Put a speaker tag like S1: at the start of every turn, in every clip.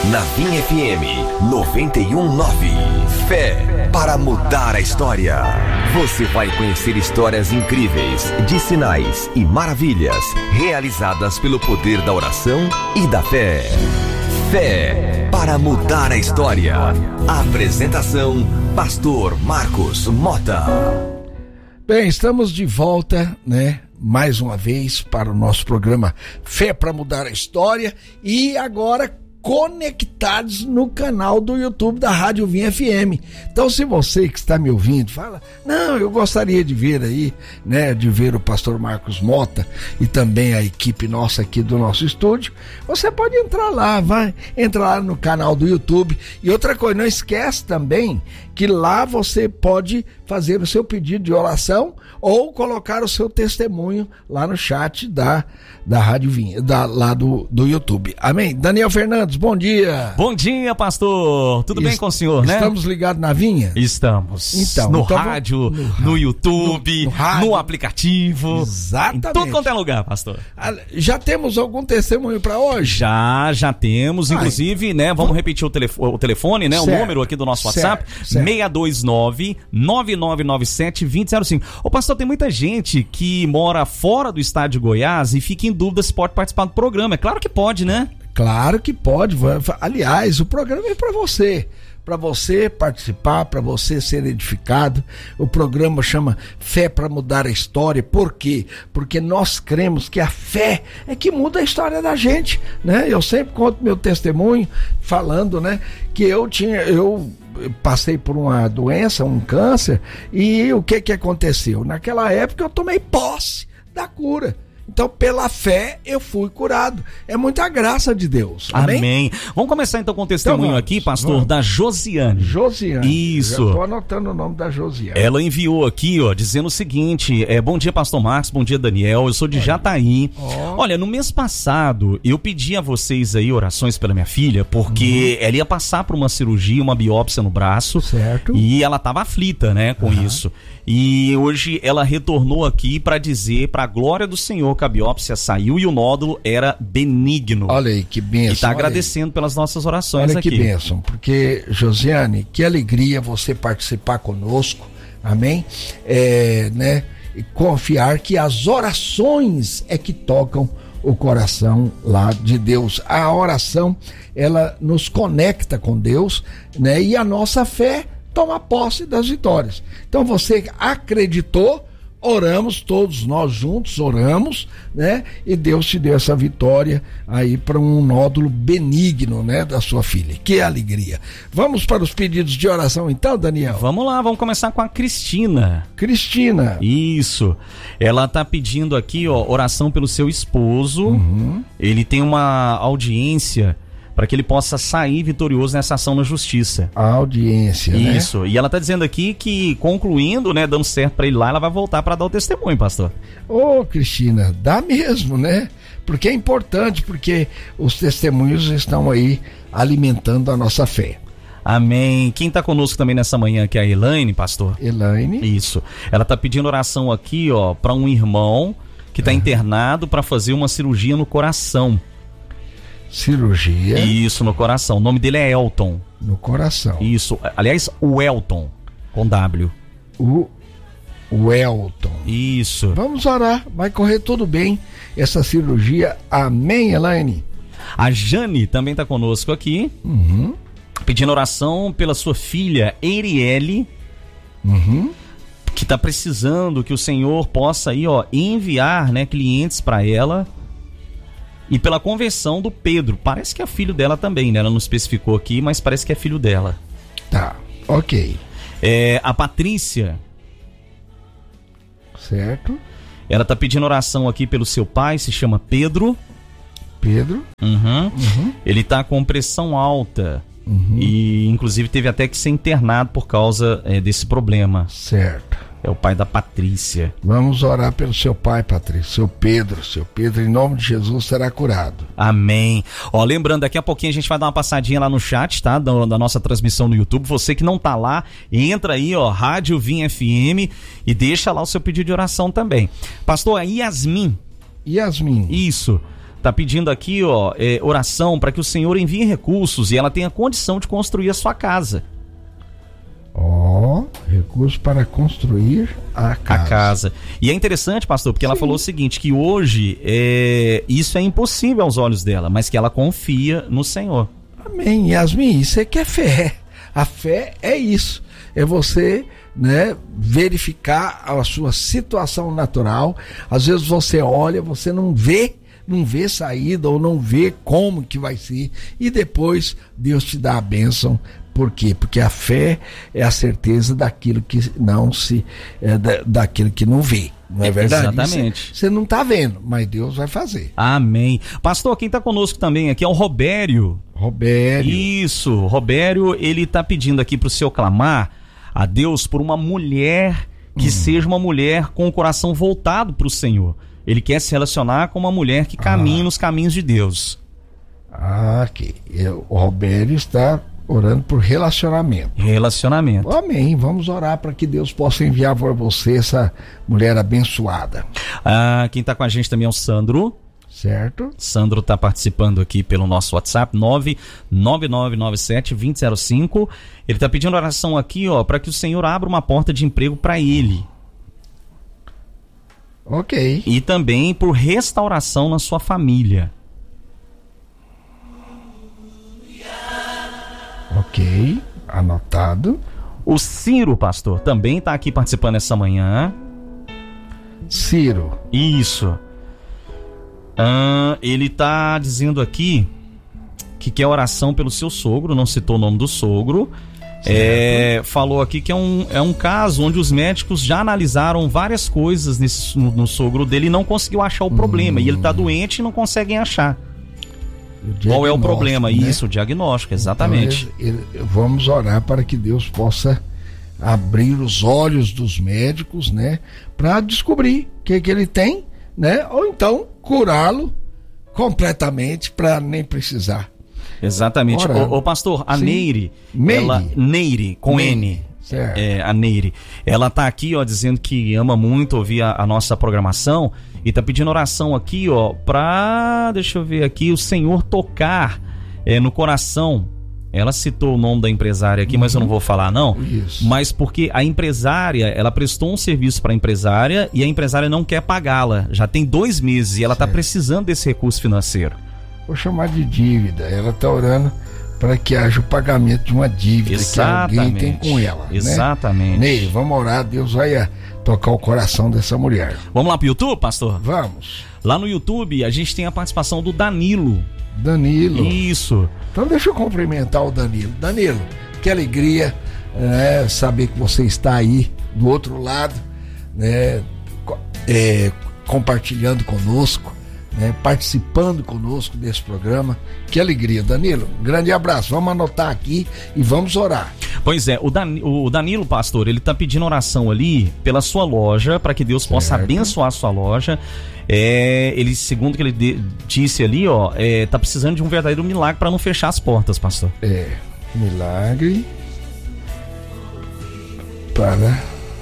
S1: Na Vinha FM 91.9. Fé para mudar a história. Você vai conhecer histórias incríveis de sinais e maravilhas realizadas pelo poder da oração e da fé. Fé para mudar a história. Apresentação: Pastor Marcos Mota.
S2: Bem, estamos de volta, né? Mais uma vez para o nosso programa Fé para Mudar a História, e agora conectados no canal do YouTube da Rádio Vinha FM. Então, se você que está me ouvindo fala, não, eu gostaria de ver aí, né, de ver o pastor Marcos Mota e também a equipe nossa aqui do nosso estúdio, você pode entrar lá, entrar lá no canal do YouTube. E outra coisa, não esquece também que lá você pode fazer o seu pedido de oração ou colocar o seu testemunho lá no chat da Rádio Vinha, lá do YouTube. Amém? Daniel Fernandes, bom dia.
S3: Bom dia, pastor. Tudo bem com o senhor, né?
S2: Estamos ligados na Vinha?
S3: Estamos.
S2: Então,
S3: no rádio, no YouTube, no aplicativo.
S2: Exatamente.
S3: Em tudo quanto é lugar, pastor.
S2: Já temos algum testemunho para hoje?
S3: Já temos. Inclusive, né? Vamos repetir o telefone, né?
S2: Certo.
S3: O número aqui do nosso WhatsApp.
S2: Certo.
S3: 629-9997-2005. Ô, pastor, tem muita gente que mora fora do estado de Goiás e fica em dúvida se pode participar do programa. É claro que pode, né?
S2: Claro que pode. Aliás, o programa é para você participar, para você ser edificado. O programa chama Fé para Mudar a História. Por quê? Porque nós cremos que a fé é que muda a história da gente, né? Eu sempre conto meu testemunho falando, né, que eu passei por uma doença, um câncer, e o que aconteceu? Naquela época eu tomei posse da cura. Então, pela fé, eu fui curado. É muita graça de Deus.
S3: Amém. Vamos começar então com o testemunho então, aqui, pastor, da Josiane.
S2: Josiane.
S3: Isso.
S2: Eu estou anotando o nome da Josiane.
S3: Ela enviou aqui, dizendo o seguinte: bom dia, pastor Marcos, bom dia, Daniel, eu sou de Jataí. Olha, no mês passado, eu pedi a vocês aí orações pela minha filha, porque ela ia passar por uma cirurgia, uma biópsia no braço.
S2: Certo.
S3: E ela estava aflita, né, com isso. E hoje ela retornou aqui para dizer, para a glória do Senhor, que a biópsia saiu e o nódulo era benigno.
S2: Olha aí, que bênção.
S3: E está agradecendo pelas nossas orações.
S2: Olha
S3: aqui.
S2: Que bênção, porque, Josiane, que alegria você participar conosco, amém? Né? E confiar que as orações é que tocam o coração lá de Deus. A oração, ela nos conecta com Deus, né? E a nossa fé toma posse das vitórias. Então você acreditou, oramos, todos nós juntos oramos, né? E Deus te deu essa vitória aí para um nódulo benigno, né, da sua filha. Que alegria. Vamos para os pedidos de oração então, Daniel?
S3: Vamos lá, vamos começar com a Cristina.
S2: Cristina.
S3: Isso. Ela tá pedindo aqui, oração pelo seu esposo. Ele tem uma audiência para que ele possa sair vitorioso nessa ação na justiça.
S2: A audiência, né?
S3: Isso. E ela tá dizendo aqui que, concluindo, né, dando certo para ele lá, ela vai voltar para dar o testemunho, pastor.
S2: Cristina, dá mesmo, né? Porque é importante, porque os testemunhos estão aí alimentando a nossa fé.
S3: Amém. Quem tá conosco também nessa manhã aqui é a Elaine, pastor.
S2: Elaine.
S3: Isso. Ela tá pedindo oração aqui, para um irmão que tá internado para fazer uma cirurgia no coração.
S2: Cirurgia.
S3: Isso, no coração. O nome dele é Elton.
S2: No coração.
S3: Isso. Aliás, o Elton, com W.
S2: O Elton.
S3: Isso.
S2: Vamos orar. Vai correr tudo bem essa cirurgia. Amém, Elaine?
S3: A Jane também está conosco aqui. Pedindo oração pela sua filha, Eriele. Que está precisando que o Senhor possa aí, enviar, né, clientes para ela. E pela conversão do Pedro. Parece que é filho dela também, né? Ela não especificou aqui, mas parece que é filho dela.
S2: Tá, ok.
S3: A Patrícia.
S2: Certo.
S3: Ela tá pedindo oração aqui pelo seu pai, se chama Pedro.
S2: Pedro.
S3: Ele tá com pressão alta. E inclusive teve até que ser internado por causa desse problema.
S2: Certo.
S3: É o pai da Patrícia.
S2: Vamos orar pelo seu pai, Patrícia. Seu Pedro, em nome de Jesus, será curado.
S3: Amém. Lembrando, daqui a pouquinho a gente vai dar uma passadinha lá no chat, tá? Da nossa transmissão no YouTube. Você que não tá lá, entra aí, Rádio Vinha FM, e deixa lá o seu pedido de oração também. Pastor, a Yasmin.
S2: Yasmin.
S3: Isso. Tá pedindo aqui, ó, oração para que o Senhor envie recursos e ela tenha condição de construir a sua casa.
S2: Recursos para construir a casa.
S3: E é interessante, pastor, porque ela falou o seguinte, que hoje isso é impossível aos olhos dela, mas que ela confia no Senhor.
S2: Amém. Yasmin, isso é que é fé. A fé é isso. É você, né, verificar a sua situação natural. Às vezes você olha, você não vê saída ou não vê como que vai ser. E depois Deus te dá a bênção. Por quê? Porque a fé é a certeza daquilo que daquilo que não vê. Não é verdade?
S3: Exatamente.
S2: Você não está vendo, mas Deus vai fazer.
S3: Amém. Pastor, quem está conosco também aqui é o Robério. Isso, Robério, ele está pedindo aqui para o senhor clamar a Deus por uma mulher que seja uma mulher com o coração voltado para o Senhor. Ele quer se relacionar com uma mulher que caminhe nos caminhos de Deus.
S2: Ok. O Robério está orando por relacionamento. Amém. Vamos orar para que Deus possa enviar para você essa mulher abençoada.
S3: Quem está com a gente também é o Sandro.
S2: Certo.
S3: Sandro está participando aqui pelo nosso WhatsApp 99997-2005. Ele está pedindo oração aqui, ó, para que o Senhor abra uma porta de emprego para ele.
S2: Ok.
S3: E também por restauração na sua família.
S2: Ok, anotado.
S3: O Ciro, pastor, também está aqui participando essa manhã.
S2: Ciro.
S3: Isso. Ele está dizendo aqui que quer oração pelo seu sogro, não citou o nome do sogro. Falou aqui que é um caso onde os médicos já analisaram várias coisas no sogro dele e não conseguiu achar o problema. E ele está doente e não conseguem achar. Qual é o problema? Né? Isso, o diagnóstico, exatamente.
S2: Então, vamos orar para que Deus possa abrir os olhos dos médicos, né? Para descobrir o que ele tem, né? Ou então curá-lo completamente para nem precisar.
S3: Exatamente. O pastor, a Neire, Neire, com N.
S2: Certo.
S3: A Neire. Ela tá aqui, ó, dizendo que ama muito ouvir a nossa programação e tá pedindo oração aqui, ó, pra, deixa eu ver aqui, o Senhor tocar no coração. Ela citou o nome da empresária aqui, mas eu não vou falar não.
S2: Isso.
S3: Mas porque a empresária, ela prestou um serviço para a empresária e a empresária não quer pagá-la. Já tem 2 meses e ela tá precisando desse recurso financeiro.
S2: Vou chamar de dívida. Ela tá orando para que haja o pagamento de uma dívida que alguém tem com ela.
S3: Exatamente.
S2: Né? Ney, vamos orar, Deus vai tocar o coração dessa mulher.
S3: Vamos lá pro YouTube, pastor?
S2: Vamos.
S3: Lá no YouTube a gente tem a participação do Danilo. Isso.
S2: Então deixa eu cumprimentar o Danilo. Danilo, que alegria, né, saber que você está aí do outro lado, né, compartilhando conosco, né, participando conosco desse programa. Que alegria, Danilo. Um grande abraço. Vamos anotar aqui e vamos orar.
S3: Pois é, o Danilo, pastor, ele está pedindo oração ali pela sua loja, para que Deus possa abençoar a sua loja. Ele, segundo o que ele disse ali, ó, tá precisando de um verdadeiro milagre para não fechar as portas, pastor.
S2: Milagre para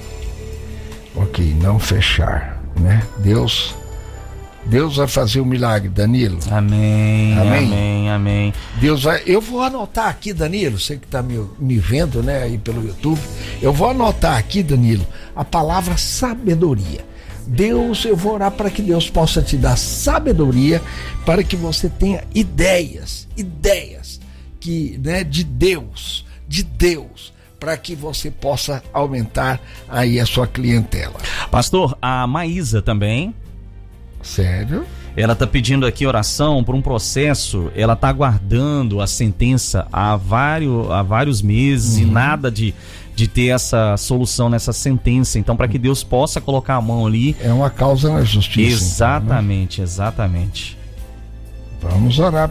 S2: não fechar, né? Deus vai fazer o milagre, Danilo.
S3: Amém.
S2: Deus vai. Eu vou anotar aqui, Danilo, você que está me vendo, né, aí pelo YouTube. Eu vou anotar aqui, Danilo, a palavra sabedoria. Deus, eu vou orar para que Deus possa te dar sabedoria, para que você tenha ideias que, né, de Deus, para que você possa aumentar aí a sua clientela.
S3: Pastor, a Maísa também.
S2: Sério?
S3: Ela tá pedindo aqui oração por um processo. Ela tá aguardando a sentença há vários meses e nada de ter essa solução nessa sentença. Então, para que Deus possa colocar a mão ali.
S2: É uma causa na justiça.
S3: Exatamente, então, né? Exatamente.
S2: Vamos orar